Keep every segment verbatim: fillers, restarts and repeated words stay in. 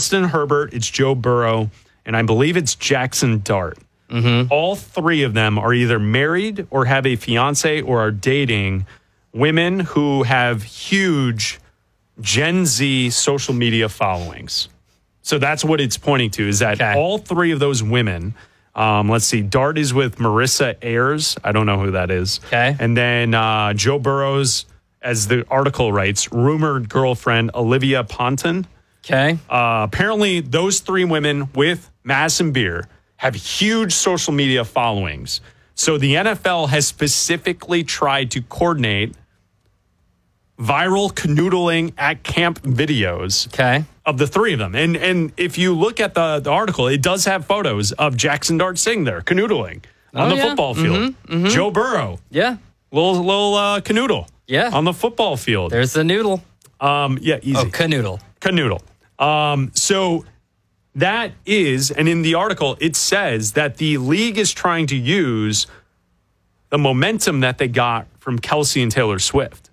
Justin Herbert, it's Joe Burrow, and I believe it's Jackson Dart. Mm-hmm. All three of them are either married or have a fiance or are dating women who have huge Gen Z social media followings. So that's what it's pointing to, is that okay. all three of those women, um, let's see, Dart is with Marissa Ayers. I don't know who that is. Okay. And then uh, Joe Burrow's, as the article writes, rumored girlfriend, Olivia Ponton. Okay. Uh, apparently, those three women with Madison Beer have huge social media followings. So the N F L has specifically tried to coordinate viral canoodling at camp videos okay. of the three of them. And and if you look at the, the article, it does have photos of Jackson Dart sitting there canoodling on oh, the yeah. football field. Mm-hmm, mm-hmm. Joe Burrow. Yeah. Little, little uh, canoodle. Yeah. On the football field. There's the noodle. Um, yeah, easy. Oh, canoodle. Canoodle. Um, so that is, and in the article, it says that the league is trying to use the momentum that they got from Kelsey and Taylor Swift,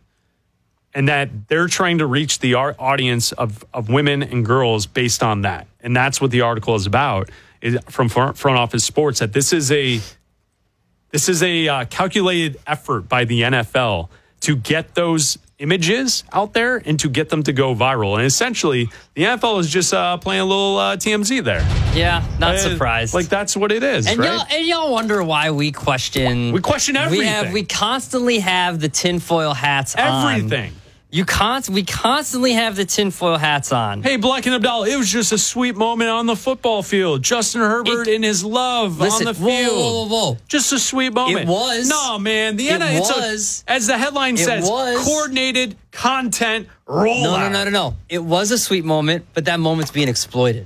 and that they're trying to reach the audience of, of women and girls based on that. And that's what the article is about, is from Front Office Sports, that this is a this is a uh, calculated effort by the N F L to get those images out there and to get them to go viral. And essentially, the N F L is just uh, playing a little uh, T M Z there. Yeah, not uh, surprised. Like, that's what it is, and right? Y'all, and y'all wonder why we question... We question everything. We, have, we constantly have the tinfoil hats on. Everything. You const- we constantly have the tinfoil hats on. Hey, Black and Abdallah, it was just a sweet moment on the football field. Justin Herbert It, in his love listen, on the field. Whoa, whoa, whoa, whoa. Just a sweet moment. It was. No, man. The It N F L, was. A, as the headline It says, was. coordinated content rollout. No, no, no, no, no. It was a sweet moment, but that moment's being exploited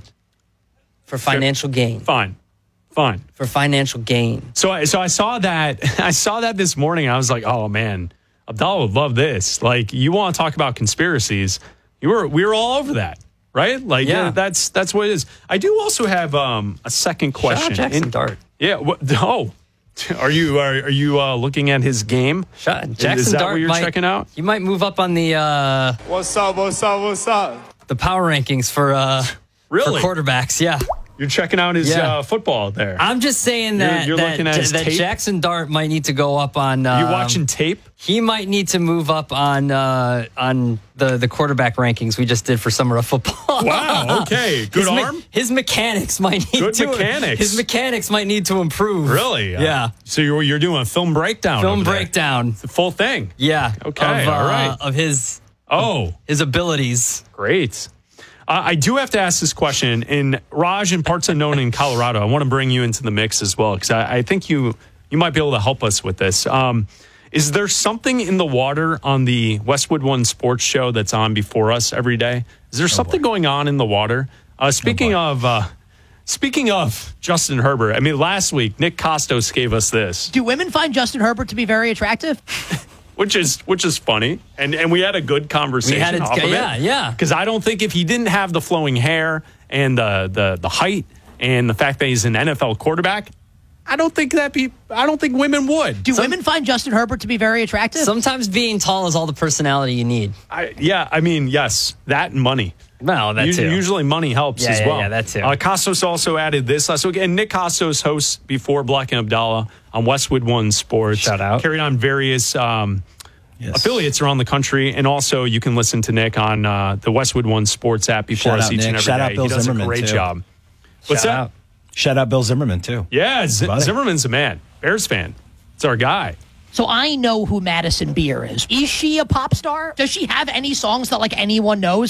for financial gain. Fine. Fine. For financial gain. So, I, so I saw that. I saw that this morning. I was like, oh, man. Abdallah would love this. Like, you want to talk about conspiracies? You were we were all over that, right? Like, yeah, yeah that's that's what it is. I do also have um, a second question. Shout out Jackson In, Dart. Yeah. What, oh, are you are, are you uh, looking at his game? Shout, Jackson is that Dart what you're might, checking out? You might move up on the uh, what's up, what's up, what's up? The power rankings for uh, really for quarterbacks. Yeah. You're checking out his yeah. uh, football there. I'm just saying that, you're, you're that, looking at his that tape? Jackson Dart might need to go up on. Um, you watching tape? He might need to move up on uh, on the, the quarterback rankings we just did for summer of football. Wow. Okay. Good his arm. Me- his mechanics might need Good to mechanics. His mechanics might need to improve. Really? Yeah. Uh, so you're you're doing a film breakdown. Film over breakdown. There. The full thing. Yeah. Okay. Of, uh, all right. Of his. Oh. His abilities. Great. Uh, I do have to ask this question. In Raj and parts unknown in Colorado, I want to bring you into the mix as well, because I, I think you you might be able to help us with this. Um, is there something in the water on the Westwood One Sports Show that's on before us every day? Is there oh something boy. going on in the water? Uh, speaking oh of uh, speaking of Justin Herbert, I mean, last week Nick Kostos gave us this. Do women find Justin Herbert to be very attractive? Which is which is funny, and and we had a good conversation we had a, off of yeah, it. Yeah, Because I don't think if he didn't have the flowing hair and the the the height and the fact that he's an N F L quarterback, I don't think that be. I don't think women would. Do Some, women find Justin Herbert to be very attractive? Sometimes being tall is all the personality you need. I, yeah, I mean, yes, that and money. No, that usually, too. Usually money helps yeah, as yeah, well. Yeah, that too. Uh, Kostos also added this last week. And Nick Kostos hosts before Black and Abdallah on Westwood One Sports. Shout out. Carried on various um, yes. affiliates around the country. And also you can listen to Nick on uh, the Westwood One Sports app before Shout us out, each Nick. and every Shout day. out Bill he does Zimmerman, a great too. job. What's Shout that? Out. Shout out Bill Zimmerman, too. Yeah, Z- Zimmerman's a man. Bears fan. It's our guy. So I know who Madison Beer is. Is she a pop star? Does she have any songs that like anyone knows?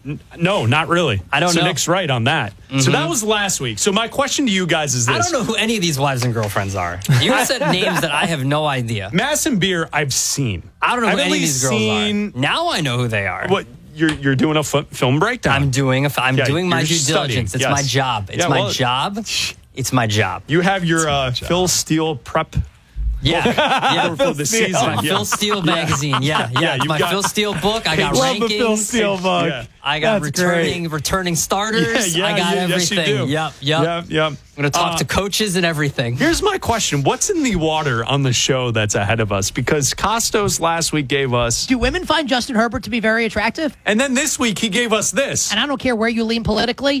No, not really. I don't so know. Nick's right on that. Mm-hmm. So that was last week. So my question to you guys is this. I don't know who any of these wives and girlfriends are. You said names that I have no idea. Madison Beer, I've seen. I don't know I've who any of these girls seen, are. Now I know who they are. What you're you're doing a f- film breakdown. I'm doing a I'm yeah, doing my due studying. diligence. It's yes. my job. It's yeah, my well, job. It's my job. You have your uh, Phil Steele prep. Yeah, yeah. for the season. My yeah. Phil Steele magazine. Yeah, yeah. yeah my got, Phil Steele book. I got love rankings. the Phil Steele book. Yeah. I got That's returning great. returning starters. Yeah, yeah, I got yeah, everything. Yes, you do. Yep, yep. Yep, yep. I'm gonna talk uh, to coaches and everything. Here's my question: what's in the water on the show that's ahead of us? Because Kostos last week gave us. Do women find Justin Herbert to be very attractive? And then this week he gave us this. And I don't care where you lean politically.